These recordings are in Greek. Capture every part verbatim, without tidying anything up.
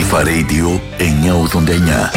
Αλφα Radio εννιακόσια ογδόντα εννιά.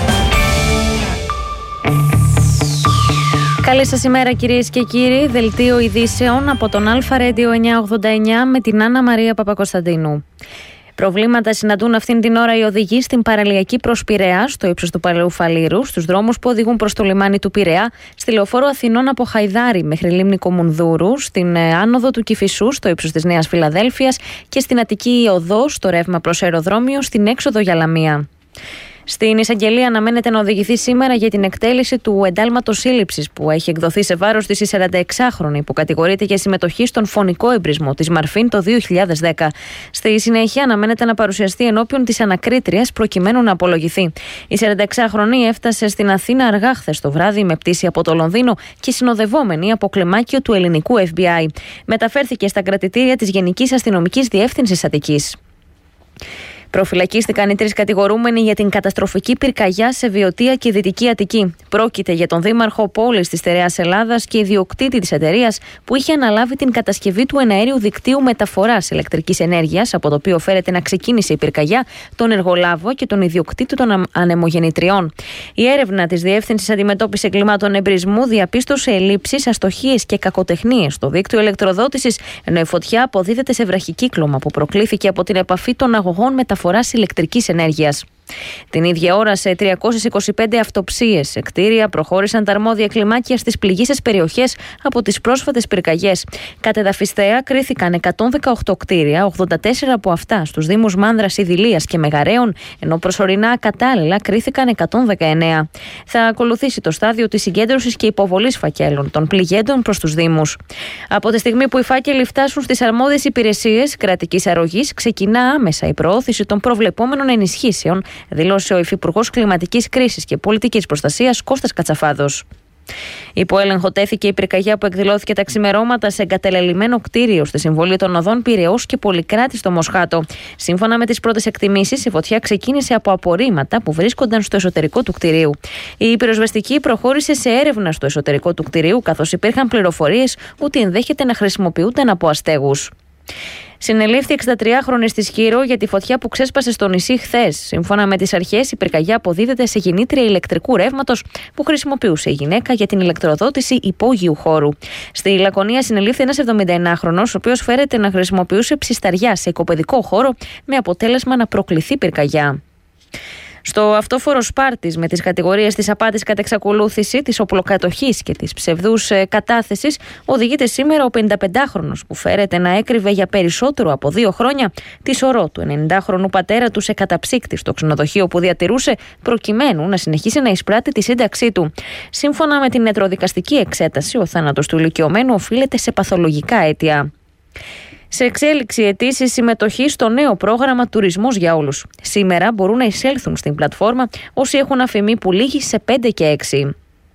Καλή σας ημέρα κυρίες και κύριοι. Δελτίο ειδήσεων από τον Αλφα Radio εννιακόσια ογδόντα εννιά με την Άννα Μαρία Παπακοσταντίνου. Προβλήματα συναντούν αυτήν την ώρα οι οδηγοί στην παραλιακή προς Πειραιά, στο ύψος του Παλαιού Φαλήρου, στους δρόμους που οδηγούν προς το λιμάνι του Πειραιά, στη λεωφόρο Αθηνών από Χαϊδάρη μέχρι λίμνη Κομουνδούρου, στην άνοδο του Κηφισού, στο ύψος της Νέας Φιλαδέλφειας και στην Αττική Οδό, στο ρεύμα προς αεροδρόμιο, στην έξοδο για Λαμία. Στην εισαγγελία αναμένεται να οδηγηθεί σήμερα για την εκτέλεση του εντάλματος σύλληψης που έχει εκδοθεί σε βάρος της σαρανταεξάχρονη που κατηγορείται για συμμετοχή στον φωνικό εμπρισμό της Μαρφίν το δύο χιλιάδες δέκα. Στη συνέχεια αναμένεται να παρουσιαστεί ενώπιον της ανακρίτριας προκειμένου να απολογηθεί. Η σαρανταεξάχρονη έφτασε στην Αθήνα αργά χθες το βράδυ με πτήση από το Λονδίνο και συνοδευόμενη από κλιμάκιο του ελληνικού εφ μπι άι. Μεταφέρθηκε στα κρατητήρια της Γενικής Αστυνομικής Διεύθυνσης Αττικής. Προφυλακίστηκαν οι τρεις κατηγορούμενοι για την καταστροφική πυρκαγιά σε Βιωτία και Δυτική Αττική. Πρόκειται για τον δήμαρχο πόλης της Στερεάς Ελλάδας και ιδιοκτήτη της εταιρείας που είχε αναλάβει την κατασκευή του εναέριου δικτύου μεταφοράς ηλεκτρικής ενέργειας, από το οποίο φέρεται να ξεκίνησε η πυρκαγιά, τον εργολάβο και τον ιδιοκτήτη των ανεμογεννητριών. Η έρευνα της Διεύθυνσης Αντιμετώπισης Εγκλημάτων Εμπρισμού διαπίστωσε ελλείψεις, αστοχίες και κακοτεχνίες στο δίκτυο ηλεκτροδότησης, ενώ η φωτιά αποδίδεται σε βραχικύκλωμα που προκλήθηκε από την επαφή των αγωγών μεταφοράς φοράς ηλεκτρικής ενέργειας. Την ίδια ώρα, σε τριακόσιες είκοσι πέντε αυτοψίες σε κτίρια προχώρησαν τα αρμόδια κλιμάκια στις πληγείσες περιοχές από τις πρόσφατες πυρκαγιές. Κατεδαφιστέα κρίθηκαν εκατόν δεκαοκτώ κτίρια, ογδόντα τέσσερα από αυτά στους δήμους Μάνδρας, Ιδηλίας και Μεγαρέων, ενώ προσωρινά κατάλληλα κρίθηκαν εκατόν δεκαεννέα. Θα ακολουθήσει το στάδιο της συγκέντρωσης και υποβολής φακέλων των πληγέντων προς τους δήμους. Από τη στιγμή που οι φάκελοι φτάσουν στις αρμόδιες υπηρεσίες κρατικής αρρωγής, ξεκινά άμεσα η προώθηση των προβλεπόμενων ενισχύσεων, δήλωσε ο Υφυπουργός Κλιματικής Κρίσης και Πολιτικής Προστασίας Κώστας Κατσαφάδος. Υπό έλεγχο τέθηκε η πυρκαγιά που εκδηλώθηκε τα ξημερώματα σε εγκαταλελειμμένο κτίριο στη συμβολή των οδών Πειραιώς και Πολυκράτη στο Μοσχάτο. Σύμφωνα με τις πρώτες εκτιμήσεις, η φωτιά ξεκίνησε από απορρίμματα που βρίσκονταν στο εσωτερικό του κτιρίου. Η πυροσβεστική προχώρησε σε έρευνα στο εσωτερικό του κτιρίου, καθώς υπήρχαν πληροφορίες ότι ενδέχεται να χρησιμοποιούνταν από αστέγους. Συνελήφθη εξηντατριάχρονη στη Σκύρο για τη φωτιά που ξέσπασε στο νησί χθες. Σύμφωνα με τις αρχές, η πυρκαγιά αποδίδεται σε γεννήτρια ηλεκτρικού ρεύματος που χρησιμοποιούσε η γυναίκα για την ηλεκτροδότηση υπόγειου χώρου. Στη Λακωνία συνελήφθη ένας εβδομηνταενάχρονος, ο οποίος φέρεται να χρησιμοποιούσε ψισταριά σε οικοπαιδικό χώρο, με αποτέλεσμα να προκληθεί πυρκαγιά. Στο αυτόφορο Σπάρτης, με τις κατηγορίες της απάτης κατά εξακολούθηση, της οπλοκατοχής και της ψευδούς κατάθεσης, οδηγείται σήμερα ο πενηνταπεντάχρονος που φέρεται να έκρυβε για περισσότερο από δύο χρόνια τη σωρό του ενενηντάχρονου πατέρα του σε καταψύκτη στο ξενοδοχείο που διατηρούσε, προκειμένου να συνεχίσει να εισπράττει τη σύνταξή του. Σύμφωνα με την νετροδικαστική εξέταση, ο θάνατος του ηλικιωμένου οφείλεται σε παθολογικά αίτια. Σε εξέλιξη αιτήσει συμμετοχή στο νέο πρόγραμμα Τουρισμός για Όλους. Σήμερα μπορούν να εισέλθουν στην πλατφόρμα όσοι έχουν αφημί που λήγει σε πέντε και έξι.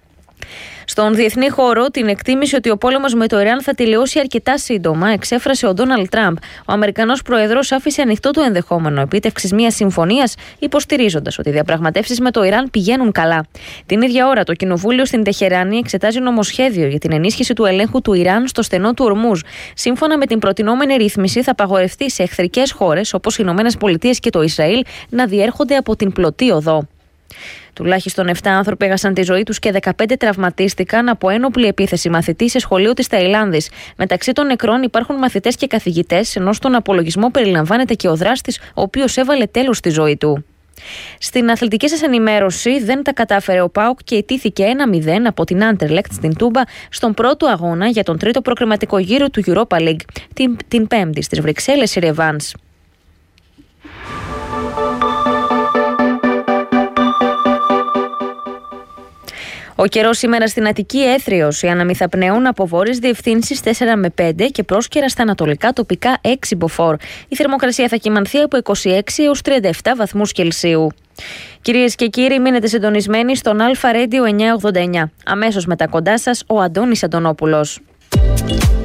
Στον διεθνή χώρο, την εκτίμηση ότι ο πόλεμος με το Ιράν θα τελειώσει αρκετά σύντομα εξέφρασε ο Ντόναλντ Τραμπ. Ο Αμερικανός Πρόεδρος άφησε ανοιχτό το ενδεχόμενο επίτευξης μιας συμφωνίας, υποστηρίζοντας ότι οι διαπραγματεύσεις με το Ιράν πηγαίνουν καλά. Την ίδια ώρα, το Κοινοβούλιο στην Τεχεράνη εξετάζει νομοσχέδιο για την ενίσχυση του ελέγχου του Ιράν στο στενό του Ορμούζ. Σύμφωνα με την προτινόμενη ρύθμιση, θα απαγορευτεί σε εχθρικές χώρες όπως οι Ηνωμένες Πολιτείες και το Ισραήλ να διέρχονται από την πλωτή οδό. Τουλάχιστον επτά άνθρωποι έχασαν τη ζωή τους και δεκαπέντε τραυματίστηκαν από ένοπλη επίθεση μαθητή σε σχολείο της Ταϊλάνδης. Μεταξύ των νεκρών υπάρχουν μαθητές και καθηγητές, ενώ στον απολογισμό περιλαμβάνεται και ο δράστης, ο οποίος έβαλε τέλος στη ζωή του. Στην αθλητική σας ενημέρωση, δεν τα κατάφερε ο ΠΑΟΚ και ιτήθηκε ένα μηδέν από την Άντερλεκτ στην Τούμπα στον πρώτο αγώνα για τον τρίτο προκριματικό γύρο του Europa League, την, την Πέμπτη στις Βρυξέλλες η ρεβάνς. Ο καιρός σήμερα στην Αττική έθριος, οι άνεμοι θα πνέουν από βόρειες διευθύνσεις τέσσερα με πέντε και πρόσκαιρα στα ανατολικά τοπικά έξι μποφόρ. Η θερμοκρασία θα κυμανθεί από είκοσι έξι έως τριάντα επτά βαθμούς Κελσίου. Κυρίες και κύριοι, μείνετε συντονισμένοι στον Αλφα Radio εννιακόσια ογδόντα εννιά. Αμέσως μετά κοντά σας ο Αντώνης Αντωνόπουλος.